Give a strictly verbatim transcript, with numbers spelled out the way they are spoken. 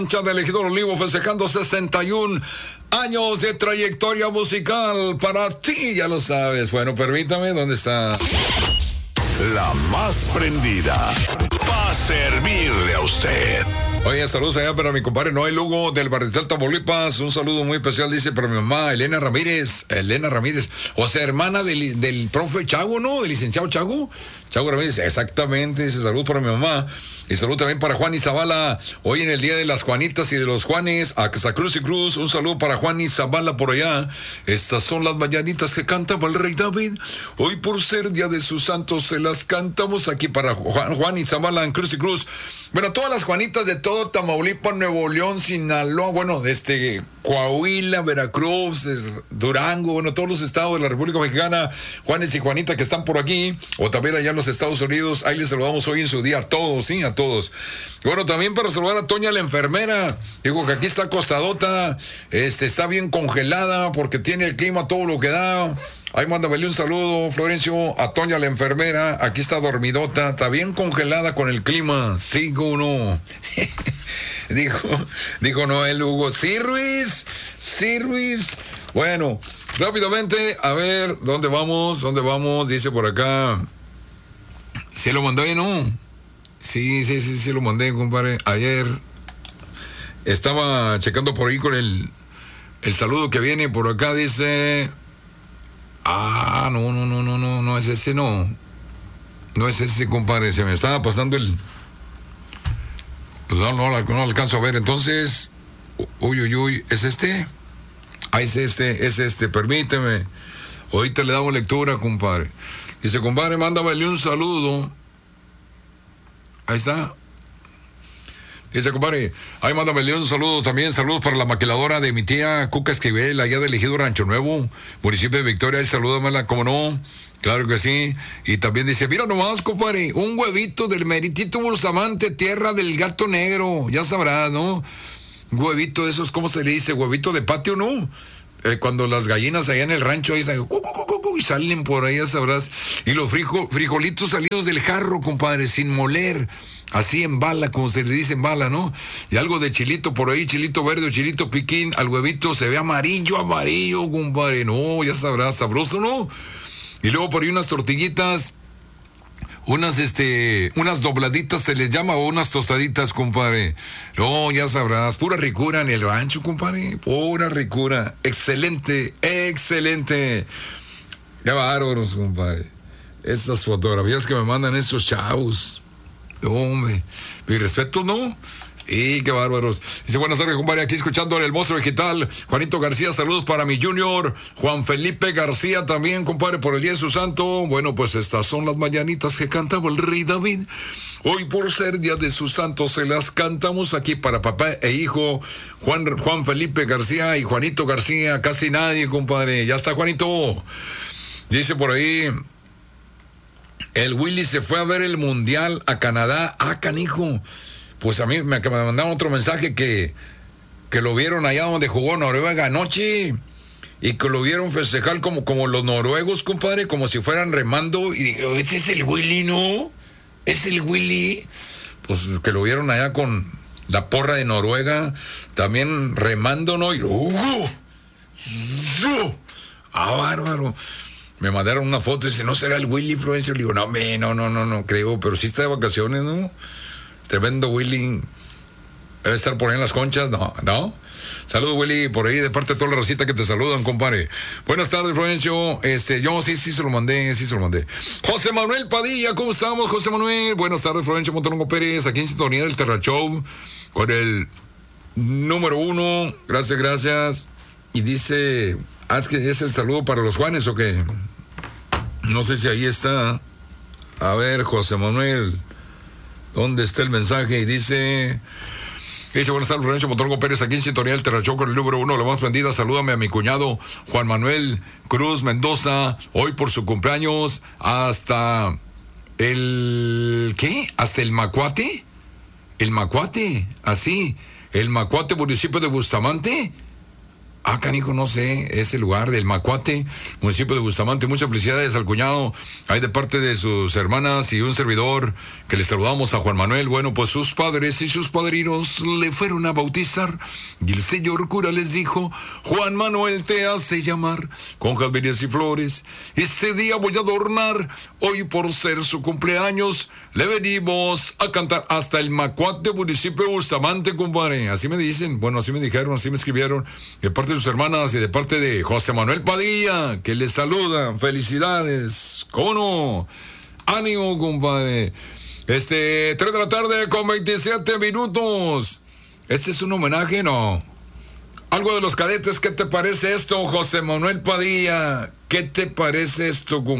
de Elegidor Olivo festejando sesenta y un años de trayectoria musical para ti, ya lo sabes. Bueno, permítame, ¿dónde está? La más prendida para servirle a usted. Oye, saludos allá para mi compadre Noel Lugo del Barrial Tamaulipas. Un saludo muy especial, dice, para mi mamá Elena Ramírez. Elena Ramírez, o sea, hermana del, del profe Chago, ¿no? Del licenciado Chago. Chago Ramírez, exactamente. Dice, salud para mi mamá. Y salud también para Juan y Zavala. Hoy en el día de las Juanitas y de los Juanes, hasta Cruz y Cruz. Un saludo para Juan y Zavala por allá. Estas son las mañanitas que cantaba el rey David. Hoy por ser día de sus santos se las cantamos aquí para Juan, Juan y Zavala en Cruz y Cruz. Bueno, todas las Juanitas de todo Tamaulipas, Nuevo León, Sinaloa, bueno, este Coahuila, Veracruz, Durango, bueno, todos los estados de la República Mexicana, Juanes y Juanitas que están por aquí, o también allá en los Estados Unidos. Ahí les saludamos hoy en su día a todos, sí, a todos. Bueno, también para saludar a Toña la enfermera. Digo que aquí está acostadota, este, está bien congelada porque tiene el clima todo lo que da. Ahí mándame un saludo, Florencio, a Toña la enfermera. Aquí está dormidota, está bien congelada con el clima. Sí, o no. dijo, dijo Noel Hugo. Sí, Ruiz, sí, Ruiz. Bueno, rápidamente, a ver, ¿dónde vamos? ¿Dónde vamos? Dice por acá. ¿Sí lo mandé, no? Sí, sí, sí, sí lo mandé, compadre. Ayer estaba checando por ahí con el, el saludo que viene por acá, dice... Ah, no, no, no, no, no, no es ese, no. No es ese, compadre. Se me estaba pasando el... No, no, no, no alcanzo a ver. Entonces, uy, uy, uy, ¿es este? Ah, es este, es este, permíteme. Ahorita le damos lectura, compadre. Dice, compadre, mándame un saludo. Ahí está. Dice, compadre, ahí mándame un saludo también. Saludos para la maquiladora de mi tía Cuca Esquivel, allá de Ejido Rancho Nuevo, municipio de Victoria. Y salúdamela, como no. Claro que sí. Y también dice, mira nomás, compadre, un huevito del meritito Bustamante, tierra del gato negro. Ya sabrás, ¿no? Un huevito de esos, ¿cómo se le dice? Huevito de patio, ¿no? Eh, cuando las gallinas allá en el rancho ahí salen, cu, cu, cu, cu, y salen por ahí, ya sabrás. Y los frijo, frijolitos salidos del jarro, compadre, sin moler. Así en bala, como se le dice en bala, ¿no? Y algo de chilito por ahí, chilito verde o chilito piquín, al huevito se ve amarillo, amarillo, compadre. No, ya sabrás, sabroso, ¿no? Y luego por ahí unas tortillitas, unas, este, unas dobladitas se les llama, o unas tostaditas, compadre. No, ya sabrás, pura ricura en el rancho, compadre. Pura ricura. Excelente, excelente. Qué bárbaros, compadre. Esas fotografías que me mandan estos chavos. Hombre, mi respeto, ¿no? Y qué bárbaros. Dice, buenas tardes, compadre, aquí escuchando el monstruo digital. Juanito García, saludos para mi junior. Juan Felipe García también, compadre, por el día de su santo. Bueno, pues estas son las mañanitas que cantaba el rey David. Hoy por ser día de su santo se las cantamos aquí para papá e hijo. Juan, Juan Felipe García y Juanito García, casi nadie, compadre. Ya está, Juanito. Dice por ahí... El Willy se fue a ver el mundial a Canadá. Ah, canijo. Pues a mí me, me mandaron otro mensaje que, que lo vieron allá donde jugó Noruega anoche. Y que lo vieron festejar como, como los noruegos, compadre, como si fueran remando. Y dije, ¿este es el Willy, no? ¿Es el Willy? Pues que lo vieron allá con la porra de Noruega. También remando, ¿no? Y ¡uh! ¡uh! ¡Ah, bárbaro! Me mandaron una foto y dice, ¿no será el Willy Influencer? Le digo, no, me, no, no, no, no creo, pero sí está de vacaciones, ¿no? Tremendo Willy. Debe estar por ahí en las conchas, no, ¿no? Saludos, Willy, por ahí, de parte de toda la racita que te saludan, compadre. Buenas tardes, Florencio. Este, yo sí, sí se lo mandé, sí se lo mandé. José Manuel Padilla, ¿cómo estamos, José Manuel? Buenas tardes, Florencio Montalongo Pérez, aquí en sintonía del Terra Show, con el número uno. Gracias, gracias. Y dice, ah, es que es el saludo para los Juanes, ¿o qué? No sé si ahí está. A ver, José Manuel, ¿dónde está el mensaje? Y dice, dice, buenas tardes, Florencio Montalongo Pérez, aquí en sintonía del Terra Show con el número uno, la más vendida. Salúdame a mi cuñado Juan Manuel Cruz Mendoza, hoy por su cumpleaños, hasta el, ¿qué? ¿Hasta el Macuate? El Macuate, así, el Macuate, municipio de Bustamante. Ah, canijo, no sé, ese lugar del Macuate, municipio de Bustamante. Muchas felicidades al cuñado, ahí de parte de sus hermanas y un servidor, que les saludamos a Juan Manuel. Bueno, pues sus padres y sus padrinos le fueron a bautizar y el señor cura les dijo: Juan Manuel te hace llamar con jazmines y flores, este día voy a adornar, hoy por ser su cumpleaños, le venimos a cantar hasta el Macuate, municipio de Bustamante, compadre. Así me dicen, bueno, así me dijeron, así me escribieron, de parte de sus hermanas y de parte de José Manuel Padilla, que les saluda. Felicidades. ¿Cómo no? Ánimo, compadre. Este, tres de la tarde con veintisiete minutos. Este es un homenaje, ¿no? Algo de los Cadetes. ¿Qué te parece esto, José Manuel Padilla? ¿Qué te parece esto, compadre?